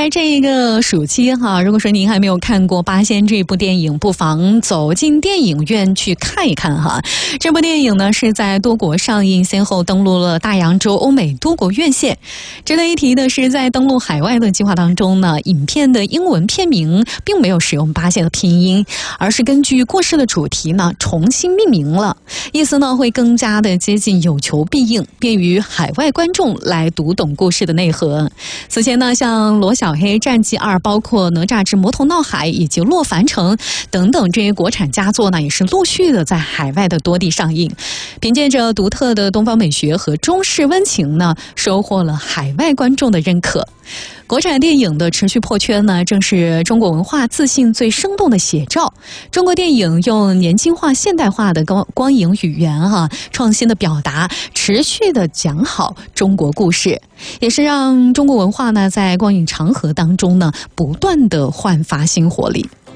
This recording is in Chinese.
在这个暑期哈，如果说您还没有看过《八仙》这部电影，不妨走进电影院去看一看哈。这部电影呢是在多国上映，先后登陆了大洋洲、欧美多国院线。值得一提的是，在登陆海外的计划当中呢，影片的英文片名并没有使用八仙的拼音，而是根据故事的主题呢重新命名了，意思呢会更加的接近有求必应，便于海外观众来读懂故事的内核。此前呢，像罗小黑、战记2，包括哪吒之魔童闹海以及洛凡城等等这些国产佳作呢，也是陆续的在海外的多地上映。凭借着独特的东方美学和中式温情呢，收获了海外观众的认可。国产电影的持续破圈呢，正是中国文化自信最生动的写照。中国电影用年轻化、现代化的光影语言创新的表达，持续的讲好中国故事，也是让中国文化呢在光影长河当中呢不断的焕发新活力。